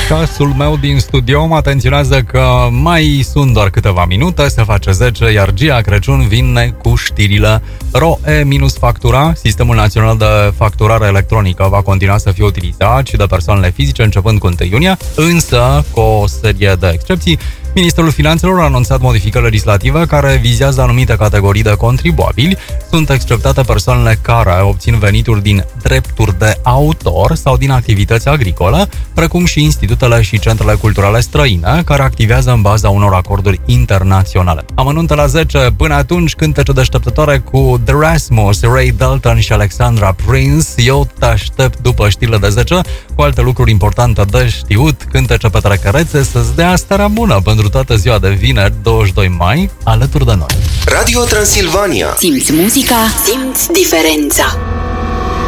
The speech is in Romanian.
Casul meu din studio mă atenționează că mai sunt doar câteva minute, se face 10, iar Gia Crăciun vine cu știrile. ROE-factura, Sistemul Național de Facturare Electronică, va continua să fie utilizat și de persoanele fizice începând cu 1 iunie, însă cu o serie de excepții. Ministerul Finanțelor a anunțat modificări legislative care vizează anumite categorii de contribuabili. Sunt exceptate persoanele care obțin venituri din drepturi de autor sau din activități agricole, precum și institutele și centrele culturale străine, care activează în baza unor acorduri internaționale. Amănunte la 10, până atunci cântece deșteptătoare cu The Rasmus, Ray Dalton și Alexandra Prince. Eu te aștept după știrile de 10 cu alte lucruri importante de știut, cântece pe trecherețe, să-ți dea starea bună pentru toată ziua de vineri, 22 mai, alături de noi. Radio Transilvania. Simți muzica, simți diferența.